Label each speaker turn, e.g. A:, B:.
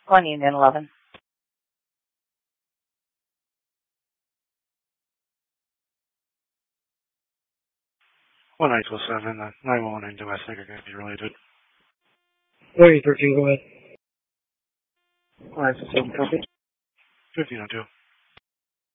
A: On Union 11.
B: 1907, 911 and domestic are going to be related.
C: 13, go ahead.
D: 917, copy.
B: 1502.